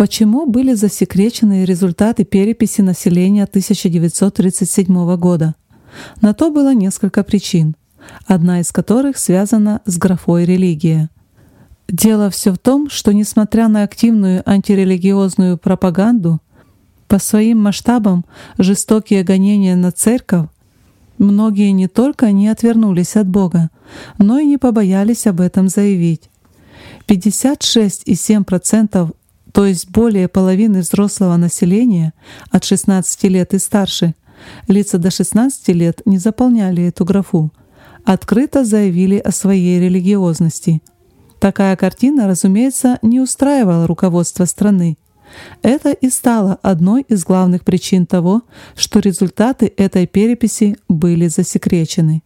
Почему были засекречены результаты переписи населения 1937 года? На то было несколько причин, одна из которых связана с графой «религия». Дело все в том, что несмотря на активную антирелигиозную пропаганду, по своим масштабам жестокие гонения на церковь, многие не только не отвернулись от Бога, но и не побоялись об этом заявить. 56,7%, то есть более половины взрослого населения от 16 лет и старше, лица до 16 лет не заполняли эту графу, открыто заявили о своей религиозности. Такая картина, разумеется, не устраивала руководство страны. Это и стало одной из главных причин того, что результаты этой переписи были засекречены.